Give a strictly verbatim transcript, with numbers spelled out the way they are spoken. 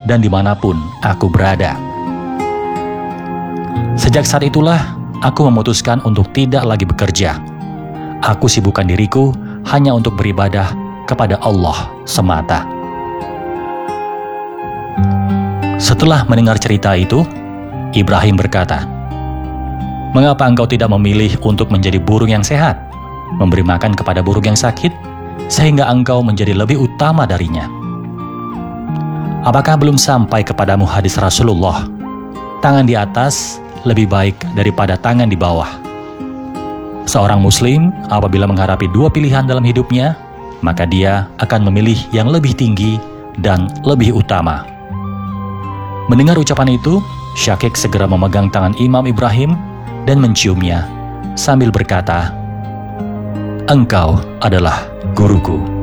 dan dimanapun aku berada. Sejak saat itulah, aku memutuskan untuk tidak lagi bekerja. Aku sibukkan diriku hanya untuk beribadah kepada Allah semata. Setelah mendengar cerita itu, Ibrahim berkata, "Mengapa engkau tidak memilih untuk menjadi burung yang sehat, memberi makan kepada burung yang sakit, sehingga engkau menjadi lebih utama darinya? Apakah belum sampai kepadamu hadis Rasulullah, tangan di atas lebih baik daripada tangan di bawah? Seorang muslim apabila menghadapi dua pilihan dalam hidupnya, maka dia akan memilih yang lebih tinggi dan lebih utama." Mendengar ucapan itu, Syakik segera memegang tangan Imam Ibrahim dan menciumnya sambil berkata, "Engkau adalah guruku."